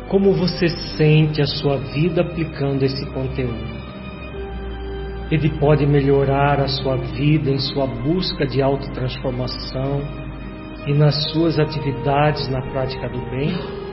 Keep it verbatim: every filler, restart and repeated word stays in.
Como você sente a sua vida aplicando esse conteúdo? Ele pode melhorar a sua vida em sua busca de autotransformação e nas suas atividades na prática do bem?